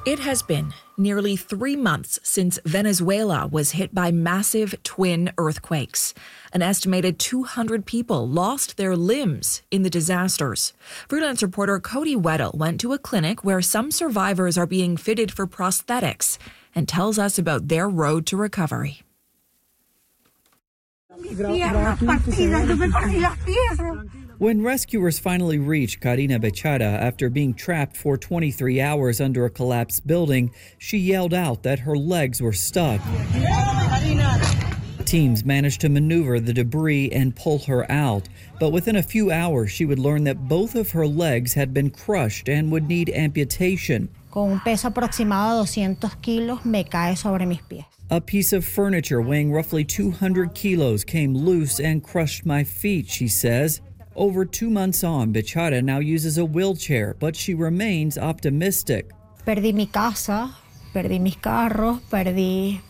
It has been nearly 3 months since Venezuela was hit by massive twin earthquakes. An estimated 200 people lost their limbs in the disasters. Freelance reporter Cody Weddle went to a clinic where some survivors are being fitted for prosthetics and tells us about their road to recovery. When rescuers finally reached Karina Bechara after being trapped for 23 hours under a collapsed building, she yelled out that her legs were stuck. Teams managed to maneuver the debris and pull her out, but within a few hours she would learn that both of her legs had been crushed and would need amputation. Con un peso aproximado de 200 kilos me cae sobre mis pies. A piece of furniture weighing roughly 200 kilos came loose and crushed my feet, she says. Over 2 months on, Bechara now uses a wheelchair, but she remains optimistic. Perdí mi casa, perdí mis carros, perdí